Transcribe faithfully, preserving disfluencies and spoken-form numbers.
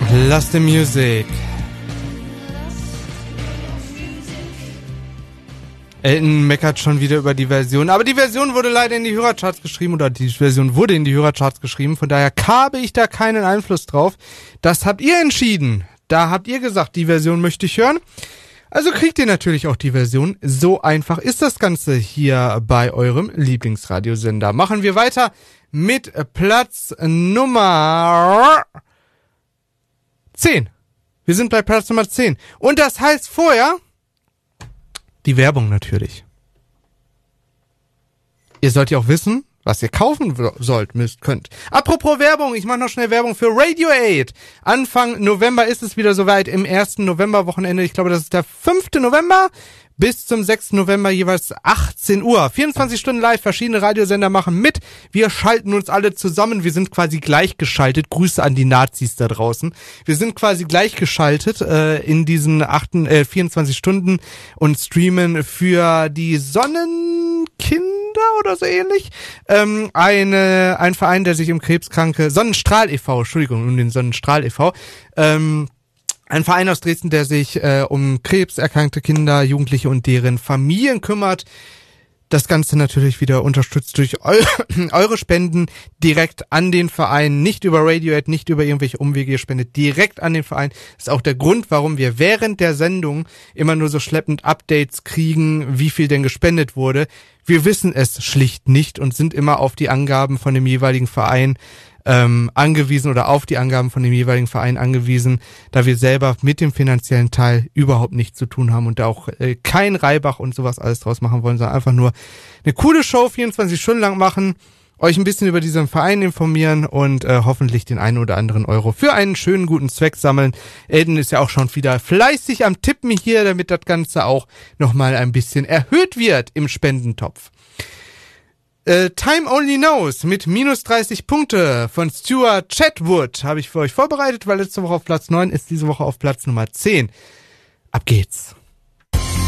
Lost in Music. Elton meckert schon wieder über die Version, aber die Version wurde leider in die Hörercharts geschrieben, oder die Version wurde in die Hörercharts geschrieben, von daher habe ich da keinen Einfluss drauf. Das habt ihr entschieden. Da habt ihr gesagt, die Version möchte ich hören. Also kriegt ihr natürlich auch die Version. So einfach ist das Ganze hier bei eurem Lieblingsradiosender. Machen wir weiter mit Platz Nummer zehn. Wir sind bei Platz Nummer zehn. Und das heißt vorher die Werbung natürlich. Ihr sollt ja auch wissen, was ihr kaufen sollt, müsst, könnt. Apropos Werbung, ich mache noch schnell Werbung für Radio Aid. Anfang November ist es wieder soweit, im ersten Novemberwochenende. Ich glaube, das ist der fünfte November. Bis zum sechsten November jeweils achtzehn Uhr. vierundzwanzig Stunden live, verschiedene Radiosender machen mit. Wir schalten uns alle zusammen. Wir sind quasi gleichgeschaltet. Grüße an die Nazis da draußen. Wir sind quasi gleichgeschaltet äh, in diesen achten, äh, vierundzwanzig Stunden und streamen für die Sonnenkinder oder so ähnlich. Ähm, eine, ein Verein, der sich um Krebskranke, Sonnenstrahl e V, Entschuldigung, um den Sonnenstrahl e V, ähm, ein Verein aus Dresden, der sich äh, um krebserkrankte Kinder, Jugendliche und deren Familien kümmert. Das Ganze natürlich wieder unterstützt durch eu- eure Spenden direkt an den Verein, nicht über Radiohead, nicht über irgendwelche Umwege, ihr spendet direkt an den Verein. Das ist auch der Grund, warum wir während der Sendung immer nur so schleppend Updates kriegen, wie viel denn gespendet wurde. Wir wissen es schlicht nicht und sind immer auf die Angaben von dem jeweiligen Verein ähm, angewiesen oder auf die Angaben von dem jeweiligen Verein angewiesen, da wir selber mit dem finanziellen Teil überhaupt nichts zu tun haben und da auch äh, kein Reibach und sowas alles draus machen wollen, sondern einfach nur eine coole Show vierundzwanzig Stunden lang machen, euch ein bisschen über diesen Verein informieren und äh, hoffentlich den einen oder anderen Euro für einen schönen, guten Zweck sammeln. Elton ist ja auch schon wieder fleißig am Tippen hier, damit das Ganze auch nochmal ein bisschen erhöht wird im Spendentopf. Äh, Time Only Knows mit minus dreißig Punkte von Stuart Chatwood habe ich für euch vorbereitet, weil letzte Woche auf Platz neun ist, diese Woche auf Platz Nummer zehn. Ab geht's.